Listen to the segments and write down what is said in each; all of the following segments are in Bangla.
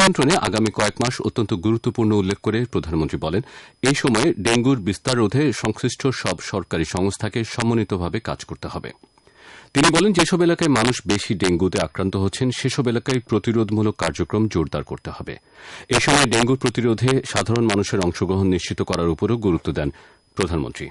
নিয়ন্ত্রণে আগামী কয়েক মাস অত্যন্ত গুরুত্বপূর্ণ উল্লেখ করে প্রধানমন্ত্রী বলেন, এই সময়ে ডেঙ্গুর বিস্তার রোধে সংশ্লিষ্ট সব সরকারি সংস্থাকে সমন্বিতভাবে কাজ করতে হবে। তিনি বলেন, যেসব এলাকায় মানুষ বেশি ডেঙ্গুতে আক্রান্ত হচ্ছেন সেসব এলাকায় প্রতিরোধমূলক কার্যক্রম জোরদার করতে হবে। এ সময় ডেঙ্গু প্রতিরোধে সাধারণ মানুষের অংশগ্রহণ নিশ্চিত করার উপরও গুরুত্ব দেন প্রধানমন্ত্রী।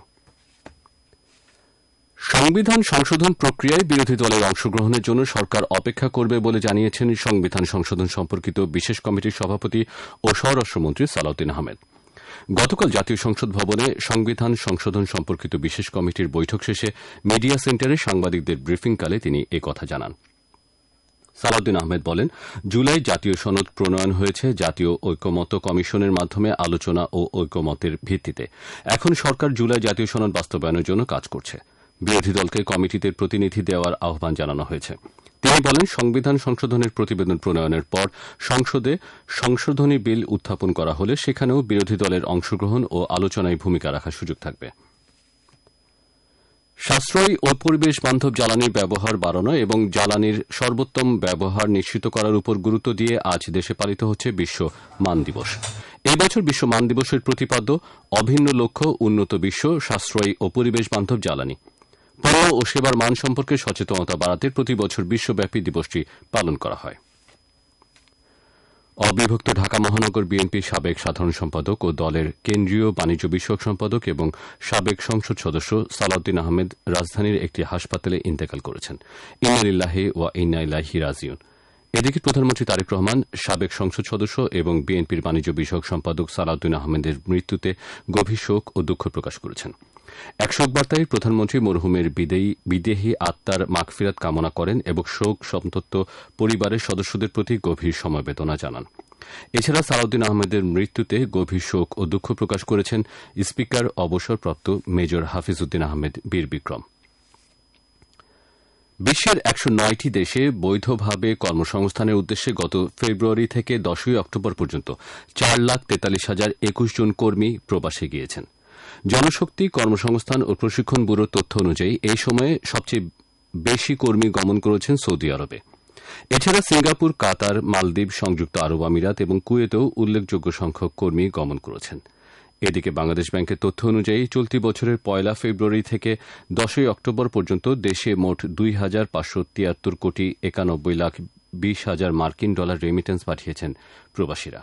সংবিধান সংশোধন প্রক্রিয়ায় বিরোধী দলের অংশগ্রহণের জন্য সরকার অপেক্ষা করবে বলে জানিয়েছেন সংবিধান সংশোধন সম্পর্কিত বিশেষ কমিটির সভাপতি ও স্বরাষ্ট্রমন্ত্রী সালাউদ্দিন আহমেদ। গতকাল জাতীয় সংসদ ভবনে সংবিধান সংশোধন সম্পর্কিত বিশেষ কমিটির বৈঠক শেষে মিডিয়া সেন্টারে সাংবাদিকদের ব্রিফিংকালে তিনি এ কথা জানান। সালাউদ্দিন আহমেদ বলেন, জুলাই জাতীয় সনদ প্রণয়ন হয়েছে জাতীয় ঐকমত্য কমিশনের মাধ্যমে আলোচনা ও ঐকমত্যের ভিত্তিতে। এখন সরকার জুলাই জাতীয় সনদ বাস্তবায়নের জন্য কাজ করছে। বিরোধী দলকে কমিটিতে প্রতিনিধি দেওয়ার আহ্বান জানানো হয়েছে। তিনি বলেন, সংবিধান সংশোধনের প্রতিবেদন প্রণয়নের পর সংসদে সংশোধনী বিল উত্থাপন করা হলে সেখানেও বিরোধী দলের অংশগ্রহণ ও আলোচনায় ভূমিকা রাখার সুযোগ থাকবে। সাশ্রয়ী ও পরিবেশ বান্ধব জ্বালানির ব্যবহার বাড়ানো এবং জ্বালানির সর্বোত্তম ব্যবহার নিশ্চিত করার উপর গুরুত্ব দিয়ে আজ দেশে পালিত হচ্ছে বিশ্ব মান দিবস। এই বছর বিশ্ব মান দিবসের প্রতিপাদ্য অভিন্ন লক্ষ্য উন্নত বিশ্ব, সাশ্রয়ী ও পরিবেশ বান্ধব জ্বালানি, পণ্য ও সেবার মান সম্পর্কে সচেতনতা বাড়াতে প্রতি বছর বিশ্বব্যাপী দিবসটি পালন করা হয়। অবিভক্ত ঢাকা মহানগর বিএনপির সাবেক সাধারণ সম্পাদক ও দলের কেন্দ্রীয় বাণিজ্য বিষয়ক সম্পাদক এবং সাবেক সংসদ সদস্য সালাউদ্দিন আহমেদ রাজধানীর একটি হাসপাতালে ইন্তেকাল করেছেন। ইন্না লিল্লাহি ওয়া ইন্না ইলাইহি রাজিউন। এদিকে প্রধানমন্ত্রী তারেক রহমান সাবেক সংসদ সদস্য এবং বিএনপির বাণিজ্য বিষয়ক সম্পাদক সালাউদ্দিন আহমেদের মৃত্যুতে গভীর শোক ও দুঃখ প্রকাশ করেছেন। এক শোক বার্তায় প্রধানমন্ত্রী মরহুমের বিদেহী আত্মার মাগফিরাত কামনা করেন এবং শোক সন্তপ্ত পরিবারের সদস্যদের প্রতি গভীর সমবেদনা জানান। এছাড়া সালাউদ্দিন আহমেদের মৃত্যুতে গভীর শোক ও দুঃখ প্রকাশ করেছেন স্পিকার অবসরপ্রাপ্ত মেজর হাফিজউদ্দিন আহমেদ বীর বিক্রম। বিশ্বের ১০৯টি দেশে বৈধভাবে কর্মসংস্থানের উদ্দেশ্যে গত ফেব্রুয়ারি থেকে ১০ই অক্টোবর পর্যন্ত ৪,৪৩,০২১ জন কর্মী প্রবাসে গিয়েছেন। জনশক্তি, কর্মসংস্থান ও প্রশিক্ষণ ব্যুরোর তথ্য অনুযায়ী এই সময়ে সবচেয়ে বেশি কর্মী গমন করেছেন সৌদি আরবে। এছাড়া সিঙ্গাপুর, কাতার, মালদ্বীপ, সংযুক্ত আরব আমিরাত এবং কুয়েতেও উল্লেখযোগ্য সংখ্যক কর্মী গমন করেছেন। এদিকে বাংলাদেশ ব্যাংকের তথ্য অনুযায়ী চলতি বছরের ১ ফেব্রুয়ারি থেকে ১০ই অক্টোবর পর্যন্ত দেশে মোট ২,৫৭৩ কোটি ৯১,২০,০০০ মার্কিন ডলার রেমিটেন্স পাঠিয়েছেন প্রবাসীরা।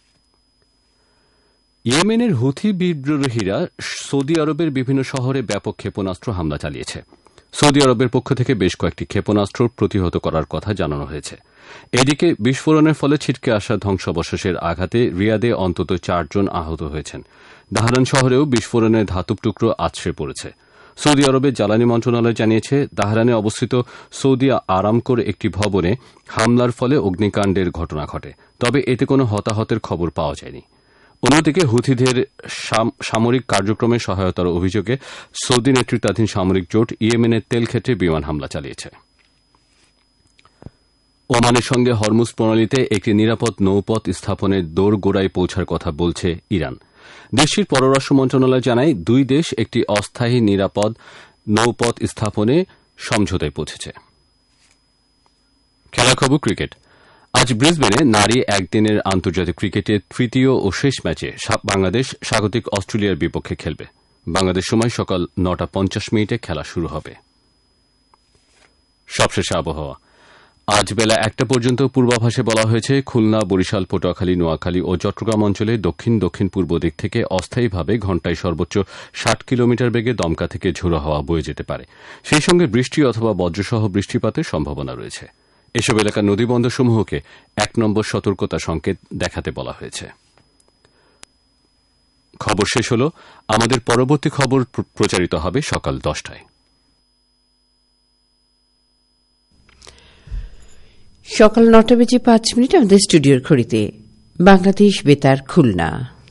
ইয়েমেনের হুথি বিদ্রোহীরা সৌদি আরবের বিভিন্ন শহরে ব্যাপক ক্ষেপণাস্ত্র হামলা চালিয়েছে। সৌদি আরবের পক্ষ থেকে বেশ কয়েকটি ক্ষেপণাস্ত্র প্রতিহত করার কথা জানানো হয়েছে। এদিকে বিস্ফোরণের ফলে ছিটকে আসা ধ্বংসাবশেষের আঘাতে রিয়াদে অন্তত ৪ জন আহত হয়েছেন। দাহরান শহরেও বিস্ফোরণের ধাতব টুকরো আছড়ে পড়েছে। সৌদি আরবের জ্বালানি মন্ত্রণালয় জানিয়েছে, দাহরানে অবস্থিত সৌদি আরামকোর একটি ভবনে হামলার ফলে অগ্নিকাণ্ডের ঘটনা ঘটে, তবে এতে কোনো হতাহতের খবর পাওয়া যায়নি। অন্যদিকে হুথিদের সামরিক কার্যক্রমে সহায়তার অভিযোগে সৌদি নেতৃত্বাধীন সামরিক জোট ইয়েমেনের তেল ক্ষেত্রে বিমান হামলা চালিয়েছে। ওমানের সঙ্গে হরমুজ প্রণালীতে একটি নিরাপদ নৌপথ স্থাপনের দোরগোড়ায় পৌঁছার কথা বলছে ইরান। দেশটির পররাষ্ট্র মন্ত্রণালয় জানায়, দুই দেশ একটি অস্থায়ী নিরাপদ নৌপথ স্থাপনে সমঝোতায় পৌঁছেছে। খেলার খবর, ক্রিকেট। আজ ব্রিসবেনে নারী একদিনের আন্তর্জাতিক ক্রিকেটের তৃতীয় ও শেষ ম্যাচে বাংলাদেশ স্বাগতিক অস্ট্রেলিয়ার বিপক্ষে খেলবে। বাংলাদেশ সময় সকাল ৯:৫০ খেলা শুরু হবে। সবশেষে আবহাওয়া। আজ বেলা ১টা পর্যন্ত পূর্বাভাসে বলা হয়েছে, খুলনা, বরিশাল, পটুয়াখালী, নোয়াখালী ও চট্টগ্রাম অঞ্চলে দক্ষিণ দক্ষিণ পূর্ব দিক থেকে অস্থায়ীভাবে ঘণ্টায় সর্বোচ্চ ৬০ কিলোমিটার বেগে দমকা থেকে ঝোড়ো হাওয়া বয়ে যেতে পারে। সেই সঙ্গে বৃষ্টি অথবা বজ্রসহ বৃষ্টিপাতের সম্ভাবনা রয়েছে। এসব এলাকার নদীবন্দরসমূহকে ১ নম্বর সতর্কতা সংকেত দেখাতে বলা হয়েছে। খবর শেষ হল। আমাদের পরবর্তী খবর প্রচারিত হবে সকাল ১০টায়। সকাল ৯টা বেজে ৫ মিনিট আমাদের স্টুডিওর ঘড়িতে। বাংলাদেশ বেতার, খুলনা।